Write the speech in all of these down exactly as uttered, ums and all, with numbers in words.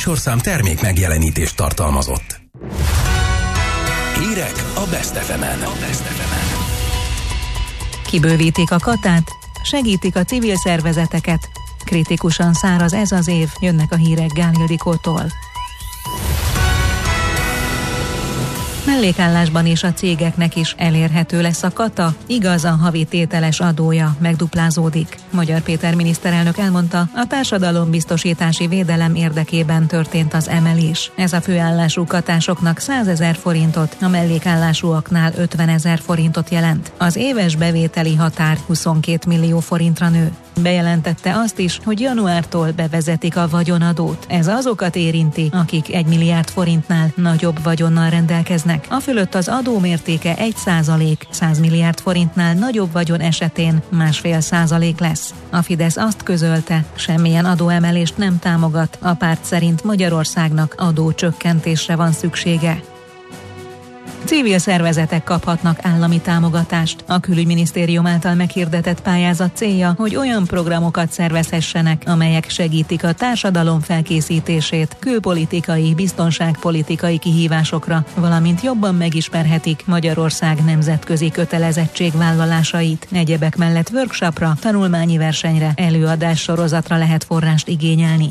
műsorszám termék megjelenítést tartalmazott. Hírek a Best ef emen. Kibővítik a katát, segítik a civil szervezeteket. Kritikusan száraz ez az év, jönnek a hírek Gál Ildikótól. Mellékállásban és a cégeknek is elérhető lesz a kata, igaz, a havi tételes adója megduplázódik. Magyar Péter miniszterelnök elmondta, a társadalombiztosítási védelem érdekében történt az emelés. Ez a főállású katásoknak százezer forintot, a mellékállásúaknál ötvenezer forintot jelent. Az éves bevételi határ huszonkét millió forintra nő. Bejelentette azt is, hogy januártól bevezetik a vagyonadót. Ez azokat érinti, akik egy milliárd forintnál nagyobb vagyonnal rendelkeznek. A fölött az adó mértéke egy százalék, száz milliárd forintnál nagyobb vagyon esetén másfél százalék lesz. A Fidesz azt közölte, semmilyen adóemelést nem támogat, a párt szerint Magyarországnak adócsökkentésre van szüksége. Civil szervezetek kaphatnak állami támogatást. A Külügyminisztérium által meghirdetett pályázat célja, hogy olyan programokat szervezhessenek, amelyek segítik a társadalom felkészítését külpolitikai, biztonságpolitikai kihívásokra, valamint jobban megismerhetik Magyarország nemzetközi kötelezettségvállalásait. Egyebek mellett workshopra, tanulmányi versenyre, előadássorozatra lehet forrást igényelni.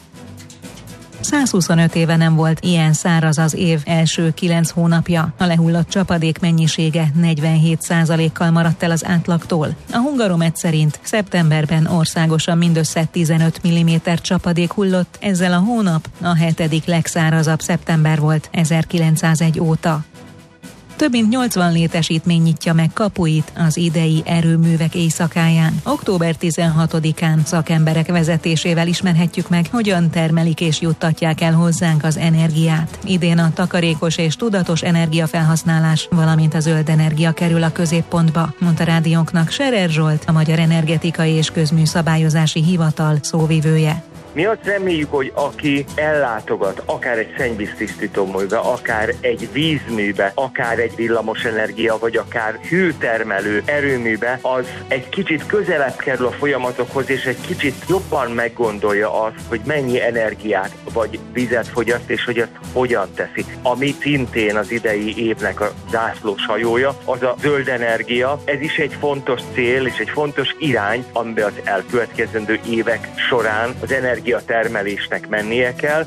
százhuszonöt éve nem volt ilyen száraz az év első kilenc hónapja. A lehullott csapadék mennyisége negyvenhét százalékkal maradt el az átlagtól. A Hungaromet szerint szeptemberben országosan mindössze tizenöt milliméter csapadék hullott, ezzel a hónap a hetedik legszárazabb szeptember volt ezerkilencszázegy óta. Több mint nyolcvan létesítmény nyitja meg kapuit az idei erőművek éjszakáján. október tizenhatodikán szakemberek vezetésével ismerhetjük meg, hogyan termelik és juttatják el hozzánk az energiát. Idén a takarékos és tudatos energiafelhasználás, valamint a zöld energia kerül a középpontba, mondta rádiónknak Scherer Zsolt, a Magyar Energetikai és Közműszabályozási Hivatal szóvivője. Mi azt reméljük, hogy aki ellátogat akár egy szennyvíztisztítóműbe, akár egy vízműbe, akár egy villamosenergia, vagy akár hőtermelő erőműbe, az egy kicsit közelebb kerül a folyamatokhoz, és egy kicsit jobban meggondolja azt, hogy mennyi energiát vagy vizet fogyaszt, és hogy ezt hogyan teszi. Ami szintén az idei évnek a zászlós hajója, az a zöld energia. Ez is egy fontos cél, és egy fontos irány, amiben az elkövetkezendő évek során az energia termelésnek mennie kell.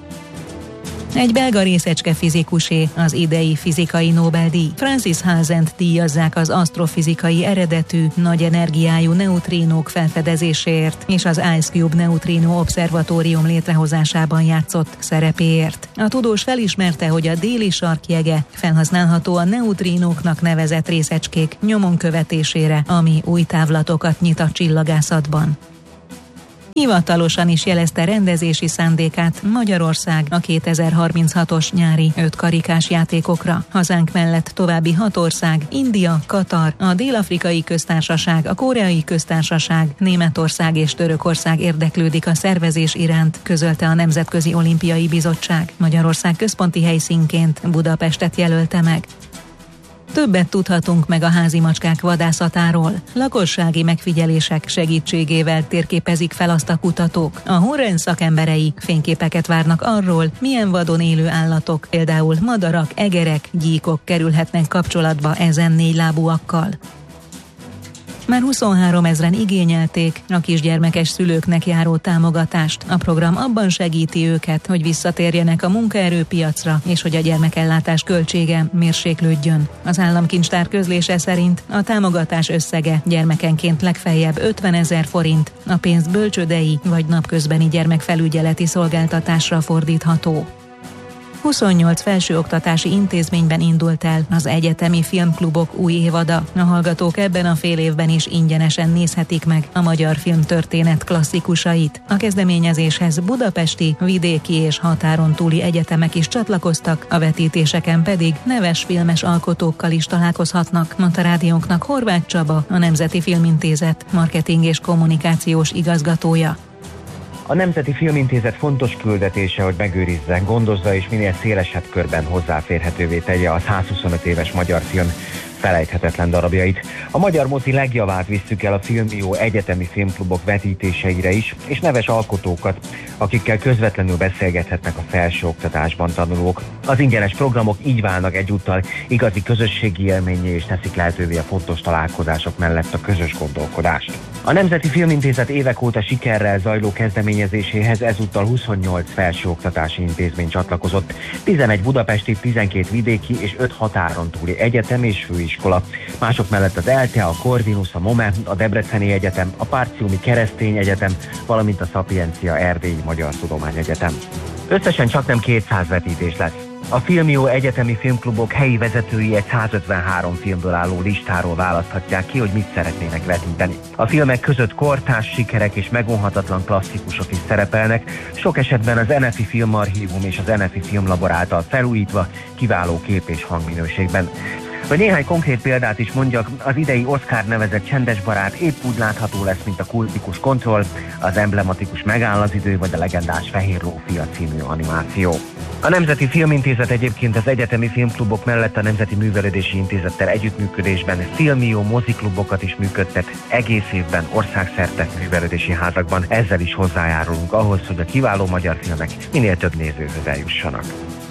Egy belga részecske fizikusé az idei fizikai Nobel-díj. Francis Halsent díjazzák az asztrofizikai eredetű, nagy energiájú neutrínók felfedezéséért és az Ice Cube Neutrino Obszervatórium létrehozásában játszott szerepéért. A tudós felismerte, hogy a déli sark jege felhasználható a neutrínóknak nevezett részecskék nyomon követésére, ami új távlatokat nyit a csillagászatban. Hivatalosan is jelezte rendezési szándékát Magyarország a kétezer-harminchatos nyári öt karikás játékokra. Hazánk mellett további hat ország, India, Katar, a Dél-Afrikai Köztársaság, a Koreai Köztársaság, Németország és Törökország érdeklődik a szervezés iránt, közölte a Nemzetközi Olimpiai Bizottság. Magyarország központi helyszínként Budapestet jelölte meg. Többet tudhatunk meg a házi macskák vadászatáról. Lakossági megfigyelések segítségével térképezik fel azt a kutatók. A Horren szakemberei fényképeket várnak arról, milyen vadon élő állatok, például madarak, egerek, gyíkok kerülhetnek kapcsolatba ezen négylábúakkal. Már huszonhárom ezren igényelték a kisgyermekes szülőknek járó támogatást. A program abban segíti őket, hogy visszatérjenek a munkaerőpiacra, és hogy a gyermekellátás költsége mérséklődjön. Az államkincstár közlése szerint a támogatás összege gyermekenként legfeljebb ötvenezer forint, a pénzt bölcsődei vagy napközbeni gyermekfelügyeleti szolgáltatásra fordítható. huszonnyolc felsőoktatási intézményben indult el az egyetemi filmklubok új évada. A hallgatók ebben a fél évben is ingyenesen nézhetik meg a magyar filmtörténet klasszikusait. A kezdeményezéshez budapesti, vidéki és határon túli egyetemek is csatlakoztak, a vetítéseken pedig neves filmes alkotókkal is találkozhatnak, mondta rádiónknak Horváth Csaba, a Nemzeti Filmintézet marketing és kommunikációs igazgatója. A Nemzeti Filmintézet fontos küldetése, hogy megőrizze, gondozza és minél szélesebb körben hozzáférhetővé tegye a százhuszonöt éves magyar film felejthetetlen darabjait. A magyar mozi legjavát visszük el a Filmjó egyetemi filmklubok vetítéseire is, és neves alkotókat, akikkel közvetlenül beszélgethetnek a felsőoktatásban tanulók. Az ingyenes programok így válnak egyúttal igazi közösségi élménnyé és teszik lehetővé a fontos találkozások mellett a közös gondolkodást. A Nemzeti Filmintézet évek óta sikerrel zajló kezdeményezéséhez ezúttal huszonnyolc felsőoktatási intézmény csatlakozott, tizenegy budapesti, tizenkét vidéki és öt határon túli egyetem és főiskola. Mások mellett az ELTE, a Corvinus, a MOME, a Debreceni Egyetem, a Párciumi Keresztény Egyetem, valamint a Szapiencia Erdélyi Magyar Tudományegyetem. Összesen csaknem kétszáz vetítés lesz. A Filmio egyetemi filmklubok helyi vezetői egy százötvenhárom filmből álló listáról választhatják ki, hogy mit szeretnének vetíteni. A filmek között kortárs sikerek és megunhatatlan klasszikusok is szerepelnek, sok esetben az en ef i Filmarchívum és az en ef i Filmlabor által felújítva, kiváló kép- és hangminőségben. Hogy néhány konkrét példát is mondjak, az idei Oscar nevezett Csendes barát épp úgy látható lesz, mint a kultikus Kontroll, az emblematikus Megáll az idő vagy a legendás Fehér Lófia című animáció. A Nemzeti Filmintézet egyébként az egyetemi filmklubok mellett a Nemzeti Művelődési Intézettel együttműködésben Filmio moziklubokat is működtet egész évben országszerte művelődési házakban. Ezzel is hozzájárulunk ahhoz, hogy a kiváló magyar filmek minél több nézőhöz eljussanak.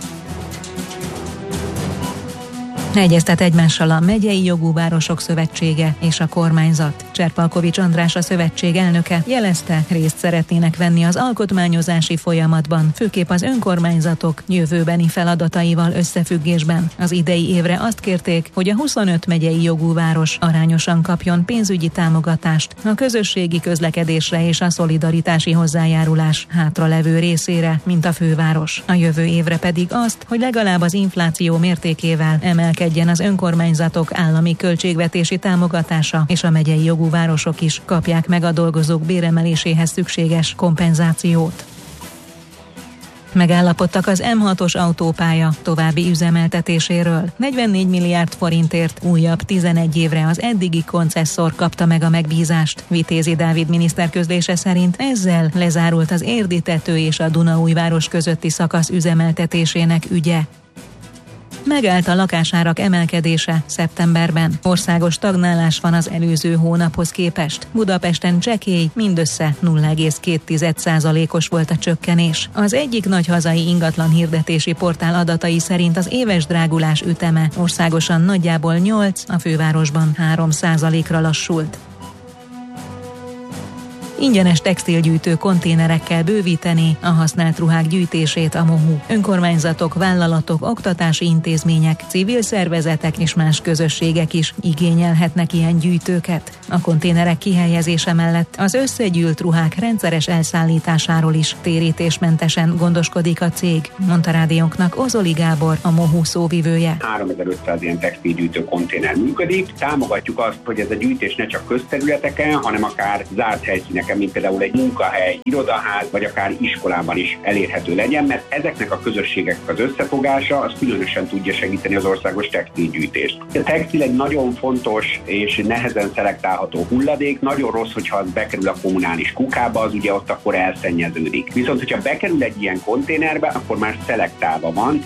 Egyeztet egymással a Megyei Jogú Városok Szövetsége és a kormányzat. Cserpalkovics András, a szövetség elnöke jelezte, részt szeretnének venni az alkotmányozási folyamatban, főképp az önkormányzatok jövőbeni feladataival összefüggésben. Az idei évre azt kérték, hogy a huszonöt megyei jogú város arányosan kapjon pénzügyi támogatást a közösségi közlekedésre és a szolidaritási hozzájárulás hátralevő részére, mint a főváros. A jövő évre pedig azt, hogy legalább az infláció mértékével emelkedjen az önkormányzatok állami költségvetési támogatása, és a megyei jogú városok is kapják meg a dolgozók béremeléséhez szükséges kompenzációt. Megállapodtak az em hatos autópálya további üzemeltetéséről. negyvennégy milliárd forintért újabb tizenegy évre az eddigi koncesszor kapta meg a megbízást. Vitézi Dávid miniszter közlése szerint ezzel lezárult az Érdi-tető és a Dunaújváros közötti szakasz üzemeltetésének ügye. Megállt a lakásárak emelkedése szeptemberben. Országos stagnálás van az előző hónaphoz képest. Budapesten csekély, mindössze nulla egész két százalékos volt a csökkenés. Az egyik nagy hazai ingatlan hirdetési portál adatai szerint az éves drágulás üteme országosan nagyjából nyolc, a fővárosban három százalékra lassult. Ingyenes textilgyűjtő konténerekkel bővíteni a használt ruhák gyűjtését a MOHU. Önkormányzatok, vállalatok, oktatási intézmények, civil szervezetek és más közösségek is igényelhetnek ilyen gyűjtőket. A konténerek kihelyezése mellett az összegyűlt ruhák rendszeres elszállításáról is térítésmentesen gondoskodik a cég, mondta rádiónknak Ozoli Gábor, a MOHU szóvivője. háromezer-ötszáz ilyen textilgyűjtő konténer működik. Támogatjuk azt, hogy ez a gyűjtés ne csak közterületeken, hanem akár zárt helyszíneken, mint például egy munkahely, irodaház, vagy akár iskolában is elérhető legyen, mert ezeknek a közösségeknek az összefogása az különösen tudja segíteni az országos textilgyűjtést. A textil egy nagyon fontos és nehezen szelektálható hulladék, nagyon rossz, hogyha az bekerül a kommunális kukába, az ugye ott akkor elszennyeződik. Viszont, hogyha bekerül egy ilyen konténerbe, akkor már szelektálva van.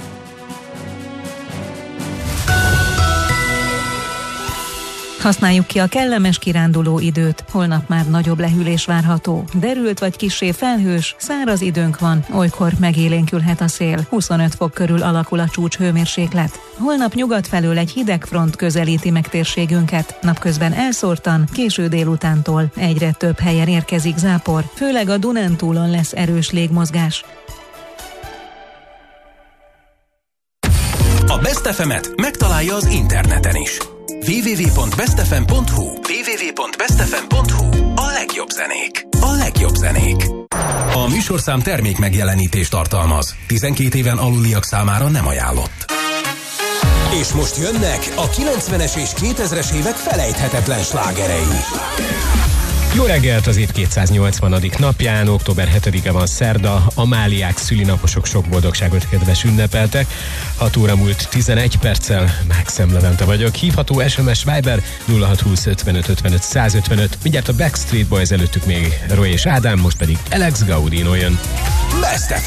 Használjuk ki a kellemes kiránduló időt, holnap már nagyobb lehűlés várható. Derült vagy kissé felhős, száraz időnk van, olykor megélénkülhet a szél. huszonöt fok körül alakul a csúcshőmérséklet. Holnap nyugat felől egy hideg front közelíti meg térségünket. Napközben elszórtan, késő délutántól egyre több helyen érkezik zápor, főleg a Dunántúlon lesz erős légmozgás. A Best ef emet megtalálja az interneten is. double-u double-u double-u pont best f m pont h u double-u double-u double-u pont best f m pont h u A legjobb zenék. A legjobb zenék. A műsorszám termék megjelenítést tartalmaz. tizenkét éven aluliak számára nem ajánlott. És most jönnek a kilencvenes és kétezres évek felejthetetlen slágerei. Jó reggelt az év kétszáznyolcvanadik napján, október hetedike van szerda, Amáliák, szülinaposok sok boldogságot kedves ünnepeltek. hat óra múlt tizenegy perccel, Mákszem Levente vagyok. Hívható es em es Viber nulla hat húsz ötvenöt ötvenöt százötvenöt. Mindjárt a Backstreet Boys, előttük még Roy és Ádám, most pedig Alex Gaudino jön. Best ef